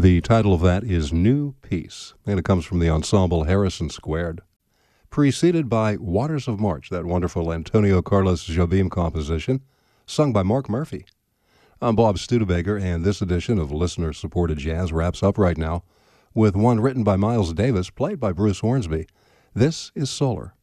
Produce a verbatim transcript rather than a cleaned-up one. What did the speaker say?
The title of that is New Peace, and it comes from the ensemble Harrison Squared. Preceded by Waters of March, that wonderful Antonio Carlos Jobim composition, sung by Mark Murphy. I'm Bob Studebaker, and this edition of Listener-Supported Jazz wraps up right now with one written by Miles Davis, played by Bruce Hornsby. This is Solar.